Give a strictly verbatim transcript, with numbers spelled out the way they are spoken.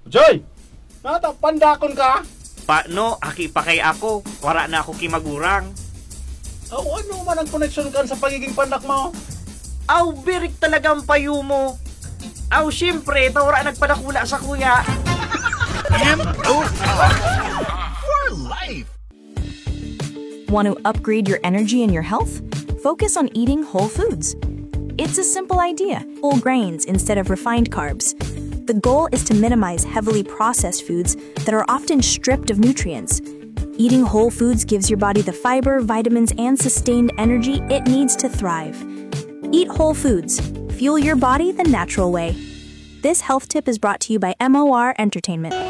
Joy! Nata, pandakon ka? Paano, aki pa kay ako. Wara na ako kimagurang. Aw, ano man ang koneksyon kan sa pagiging pandak mo? Aw, birik talaga ang payo mo. Aw, syempre, tawara nagpadakula sa kuya. For life. Want to upgrade your energy and your health? Focus on eating whole foods. It's a simple idea, whole grains instead of refined carbs. The goal is to minimize heavily processed foods that are often stripped of nutrients. Eating whole foods gives your body the fiber, vitamins, and sustained energy it needs to thrive. Eat whole foods. Fuel your body the natural way. This health tip is brought to you by M O R Entertainment.